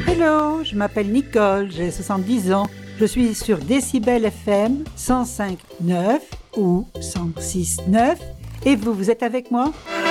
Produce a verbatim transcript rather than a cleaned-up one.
Hello, je m'appelle Nicole, j'ai soixante-dix ans. Je suis sur Décibel F M cent cinq neuf ou cent six neuf. Et vous, vous êtes avec moi ?